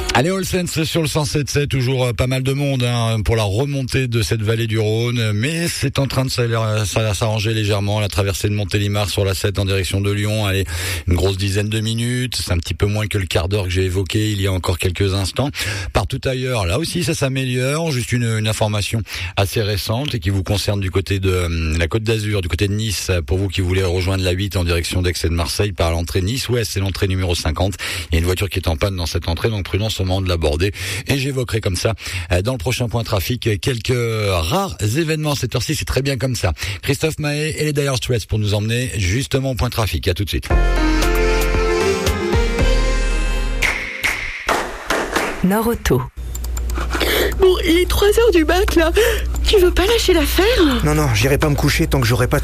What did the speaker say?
Allez, All Saints sur le 107.7, toujours pas mal de monde pour la remontée de cette vallée du Rhône, mais c'est en train de s'arranger légèrement. La traversée de Montélimar sur la 7 en direction de Lyon, allez, une grosse dizaine de minutes, c'est un petit peu moins que le quart d'heure que j'ai évoqué il y a encore quelques instants. Partout ailleurs, là aussi ça s'améliore. Juste une information assez récente et qui vous concerne du côté de la Côte d'Azur, du côté de Nice, pour vous qui voulez rejoindre la 8 en direction d'Aix et de Marseille par l'entrée Nice-Ouest, c'est l'entrée numéro 50. Il y a une voiture qui est en panne dans cette entrée, donc prudence au moment de l'aborder. Et j'évoquerai comme ça, dans le prochain point trafic, quelques rares événements. Cette heure-ci, c'est très bien comme ça. Christophe Mahé et les Dire Straits pour nous emmener justement au point trafic. À tout de suite. Nord Auto. Bon, il est 3h du mat, là. Tu veux pas lâcher l'affaire ? Non, j'irai pas me coucher tant que j'aurai pas